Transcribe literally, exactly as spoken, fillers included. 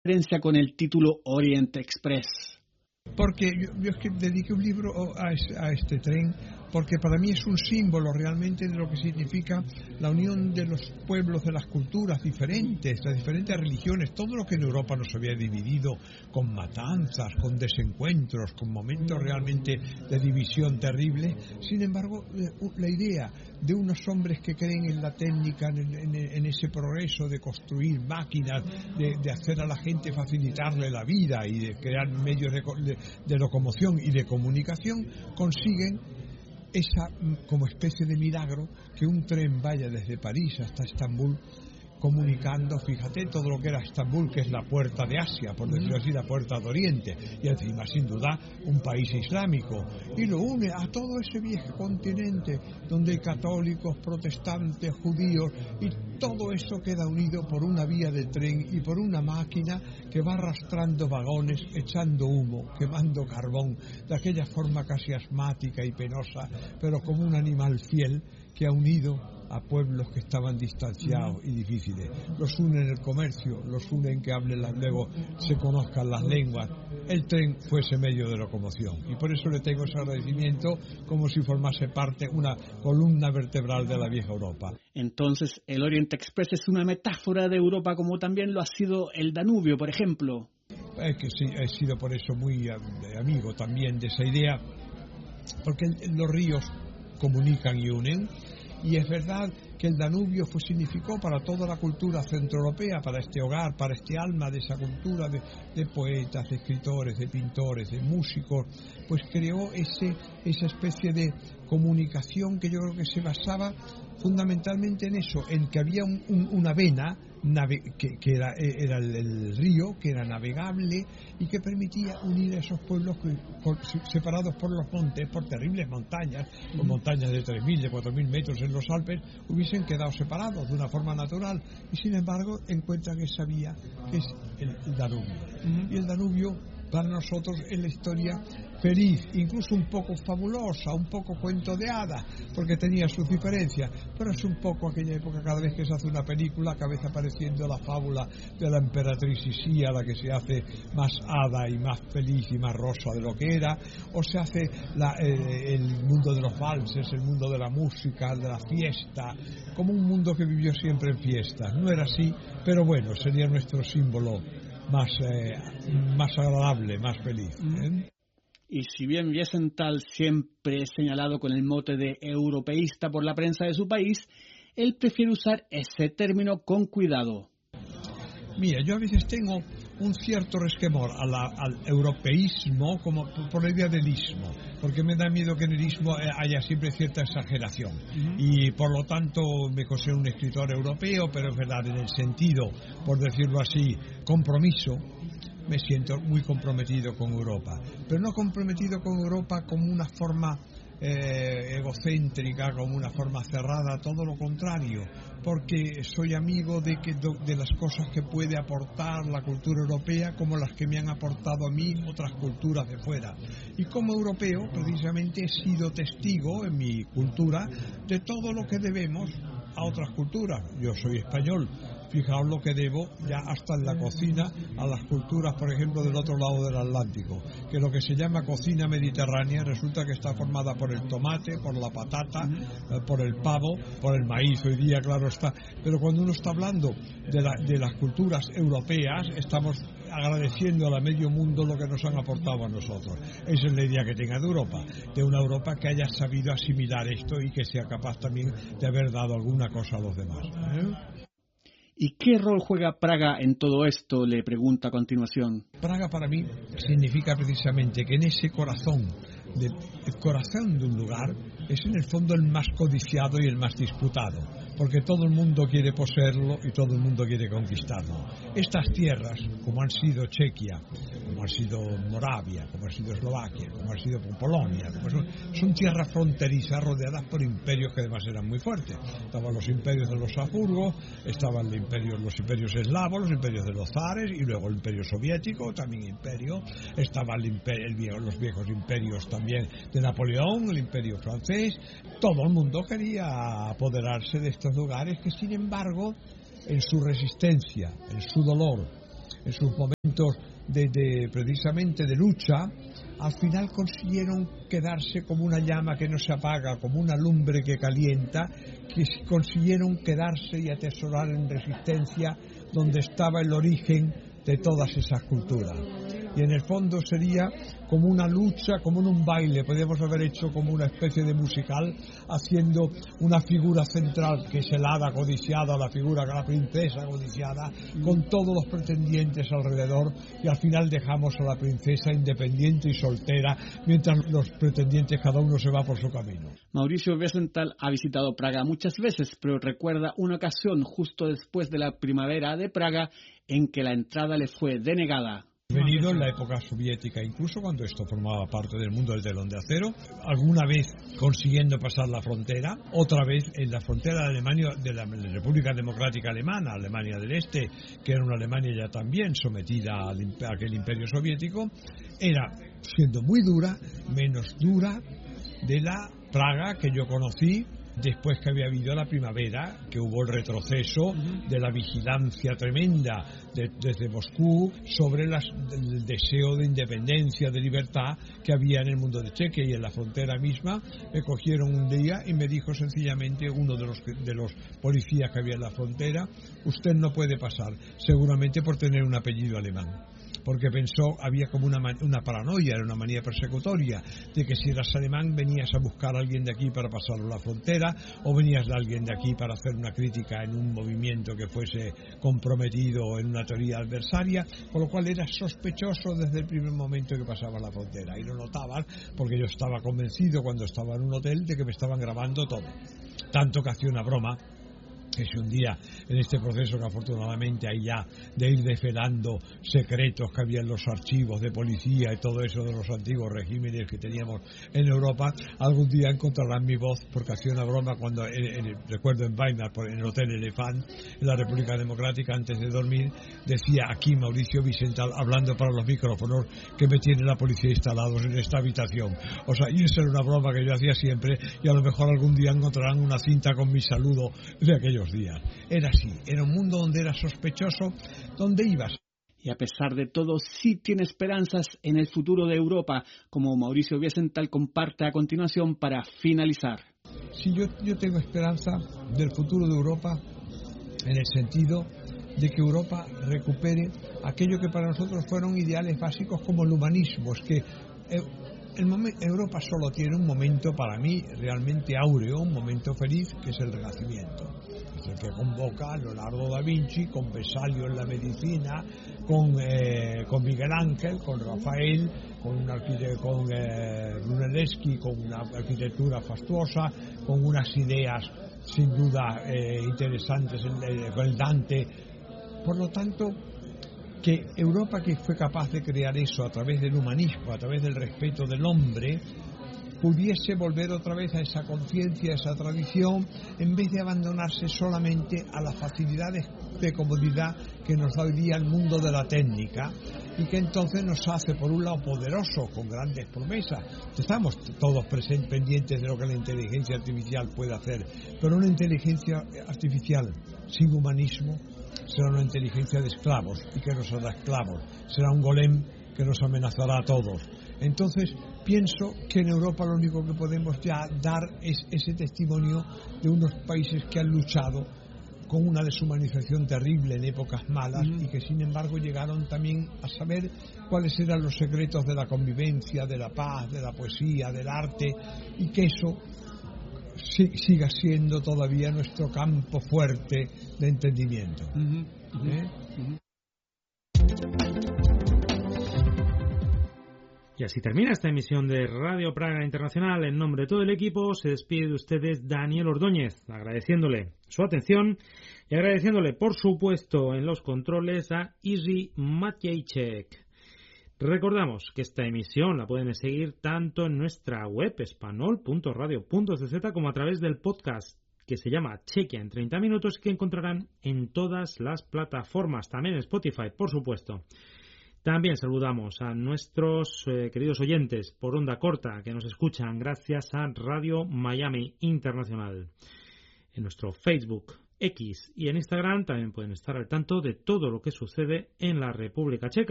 diferencia con el título Orient Express? Porque yo, yo es que dediqué un libro a, a este tren, porque para mí es un símbolo realmente de lo que significa la unión de los pueblos, de las culturas diferentes, las diferentes religiones, todo lo que en Europa nos había dividido con matanzas, con desencuentros, con momentos realmente de división terrible. Sin embargo, la idea de unos hombres que creen en la técnica, en, en, en ese progreso de construir máquinas, de, de hacer a la gente facilitarle la vida y de crear medios de, de, de locomoción y de comunicación, consiguen esa como especie de milagro que un tren vaya desde París hasta Estambul comunicando, fíjate, todo lo que era Estambul, que es la puerta de Asia, por decirlo así, la puerta de Oriente, y encima sin duda un país islámico, y lo une a todo ese viejo continente donde hay católicos, protestantes, judíos, y todo eso queda unido por una vía de tren y por una máquina que va arrastrando vagones, echando humo, quemando carbón, de aquella forma casi asmática y penosa, pero como un animal fiel que ha unido a pueblos que estaban distanciados y difíciles. Los une en el comercio, los une en que hablen las, luego se conozcan las lenguas. El tren fue ese medio de locomoción y por eso le tengo ese agradecimiento como si formase parte, una columna vertebral de la vieja Europa. Entonces, el Orient Express es una metáfora de Europa como también lo ha sido el Danubio, por ejemplo. Es que sí, he sido por eso muy amigo también de esa idea, porque los ríos comunican y unen. Y es verdad que el Danubio fue, significó para toda la cultura centroeuropea, para este hogar, para este alma de esa cultura de, de poetas, de escritores, de pintores, de músicos, pues creó ese, esa especie de comunicación que yo creo que se basaba fundamentalmente en eso, en que había un, un, una vena nave, que, que era, era el, el río, que era navegable y que permitía unir a esos pueblos que, por, separados por los montes, por terribles montañas, por uh-huh. montañas de tres mil, de cuatro mil metros en los Alpes, hubiesen quedado separados de una forma natural y sin embargo encuentran esa vía que es el, el Danubio. Uh-huh. Y el Danubio para nosotros es la historia feliz, incluso un poco fabulosa, un poco cuento de hadas, porque tenía sus diferencias, pero es un poco aquella época, cada vez que se hace una película, cada vez apareciendo la fábula de la emperatriz Isía, la que se hace más hada y más feliz y más rosa de lo que era, o se hace la, eh, el mundo de los valses, el mundo de la música, de la fiesta, como un mundo que vivió siempre en fiestas. No era así, pero bueno, sería nuestro símbolo más, eh, más agradable, más feliz, ¿eh? Y si bien Wiesenthal siempre es señalado con el mote de europeísta por la prensa de su país, él prefiere usar ese término con cuidado. Mira, yo a veces tengo un cierto resquemor a la, al europeísmo como por la idea del ismo, porque me da miedo que en el ismo haya siempre cierta exageración. Uh-huh. Y por lo tanto me considero un escritor europeo, pero es verdad, en el sentido, por decirlo así, compromiso, me siento muy comprometido con Europa, pero no comprometido con Europa como una forma eh, egocéntrica, como una forma cerrada, todo lo contrario, porque soy amigo de, que, de las cosas que puede aportar la cultura europea como las que me han aportado a mí otras culturas de fuera. Y como europeo, precisamente he sido testigo en mi cultura de todo lo que debemos a otras culturas. Yo soy español. Fijaos lo que debo ya hasta en la cocina a las culturas, por ejemplo, del otro lado del Atlántico, que lo que se llama cocina mediterránea resulta que está formada por el tomate, por la patata, eh, por el pavo, por el maíz, hoy día claro está, pero cuando uno está hablando de, la, de las culturas europeas, estamos agradeciendo a la medio mundo lo que nos han aportado a nosotros. Esa es la idea que tenga de Europa, de una Europa que haya sabido asimilar esto y que sea capaz también de haber dado alguna cosa a los demás, ¿eh? ¿Y qué rol juega Praga en todo esto?, le pregunta a continuación. Praga para mí significa precisamente que en ese corazón, de, el corazón de un lugar, es en el fondo el más codiciado y el más disputado, porque todo el mundo quiere poseerlo y todo el mundo quiere conquistarlo. Estas tierras, como han sido Chequia, como ha sido Moravia, como ha sido Eslovaquia, como ha sido Polonia, como son, son tierras fronterizas rodeadas por imperios que además eran muy fuertes. Estaban los imperios de los Habsburgo, estaban los imperios, los imperios eslavos, los imperios de los zares y luego el imperio soviético, también imperio. Estaba el imperio, el viejo, los viejos imperios también de Napoleón, el imperio francés. Todo el mundo quería apoderarse de estos lugares que, sin embargo, en su resistencia, en su dolor, en sus momentos de, de precisamente de lucha, al final consiguieron quedarse como una llama que no se apaga, como una lumbre que calienta, que consiguieron quedarse y atesorar en resistencia donde estaba el origen de todas esas culturas. Y en el fondo sería como una lucha, como en un baile, podríamos haber hecho como una especie de musical, haciendo una figura central que es el hada codiciada, la figura que la princesa codiciada, con todos los pretendientes alrededor, y al final dejamos a la princesa independiente y soltera, mientras los pretendientes cada uno se va por su camino. Mauricio Wiesenthal ha visitado Praga muchas veces, pero recuerda una ocasión justo después de la primavera de Praga en que la entrada le fue denegada. He venido en la época soviética, incluso cuando esto formaba parte del mundo del telón de acero, alguna vez consiguiendo pasar la frontera, otra vez en la frontera de Alemania, de la República Democrática Alemana, Alemania del Este, que era una Alemania ya también sometida a aquel imperio soviético, era, siendo muy dura, menos dura de la Praga que yo conocí después que había habido la primavera, que hubo el retroceso de la vigilancia tremenda de, desde Moscú sobre las, el deseo de independencia, de libertad que había en el mundo de Chequia. Y en la frontera misma me cogieron un día y me dijo sencillamente uno de los, de los policías que había en la frontera: usted no puede pasar, seguramente por tener un apellido alemán. Porque pensó, había como una, una paranoia, era una manía persecutoria, de que si eras alemán venías a buscar a alguien de aquí para pasarlo la frontera, o venías de alguien de aquí para hacer una crítica en un movimiento que fuese comprometido en una teoría adversaria, con lo cual eras sospechoso desde el primer momento que pasaba la frontera, y lo notabas porque yo estaba convencido cuando estaba en un hotel de que me estaban grabando todo, tanto que hacía una broma, que si un día en este proceso que afortunadamente hay ya de ir desvelando secretos que había en los archivos de policía y todo eso de los antiguos regímenes que teníamos en Europa, algún día encontrarán mi voz, porque hacía una broma cuando, en, en, recuerdo en Weimar, en el Hotel Elefant, en la República Democrática, antes de dormir, decía aquí Mauricio Wiesenthal hablando para los micrófonos que me tiene la policía instalados en esta habitación. O sea, y esa era una broma que yo hacía siempre, y a lo mejor algún día encontrarán una cinta con mi saludo de aquellos días. Era así, era un mundo donde era sospechoso, donde ibas. Y a pesar de todo, sí tiene esperanzas en el futuro de Europa, como Mauricio Wiesenthal comparte a continuación para finalizar. Sí, yo, yo tengo esperanza del futuro de Europa en el sentido de que Europa recupere aquello que para nosotros fueron ideales básicos como el humanismo. Es que eh, el momento, Europa solo tiene un momento para mí realmente áureo, un momento feliz, que es el Renacimiento. Es el que convoca a Leonardo da Vinci, con Vesalio en la medicina, con, eh, con Miguel Ángel, con Rafael, con, un arquite- con eh, Brunelleschi, con una arquitectura fastuosa, con unas ideas sin duda eh, interesantes, eh, con el Dante. Por lo tanto, que Europa, que fue capaz de crear eso a través del humanismo, a través del respeto del hombre, pudiese volver otra vez a esa conciencia, a esa tradición, en vez de abandonarse solamente a las facilidades de comodidad que nos da hoy día el mundo de la técnica, y que entonces nos hace, por un lado, poderosos, con grandes promesas. Estamos todos presentes, pendientes de lo que la inteligencia artificial puede hacer, pero una inteligencia artificial sin humanismo será una inteligencia de esclavos, y que nos hará esclavos, será un golem que nos amenazará a todos. Entonces pienso que en Europa lo único que podemos ya dar es ese testimonio de unos países que han luchado con una deshumanización terrible en épocas malas, mm. y que sin embargo llegaron también a saber cuáles eran los secretos de la convivencia, de la paz, de la poesía, del arte, y que eso siga siendo todavía nuestro campo fuerte de entendimiento. Uh-huh, uh-huh, ¿Eh? uh-huh. Y así termina esta emisión de Radio Praga Internacional. En nombre de todo el equipo se despide de ustedes Daniel Ordóñez, agradeciéndole su atención y agradeciéndole, por supuesto, en los controles a Iri Matjejczyk. Recordamos que esta emisión la pueden seguir tanto en nuestra web espanol punto radio punto c z como a través del podcast que se llama Chequia en treinta minutos, que encontrarán en todas las plataformas, también en Spotify, por supuesto. También saludamos a nuestros eh, queridos oyentes por onda corta que nos escuchan gracias a Radio Miami Internacional. En nuestro Facebook X. Y en Instagram también pueden estar al tanto de todo lo que sucede en la República Checa.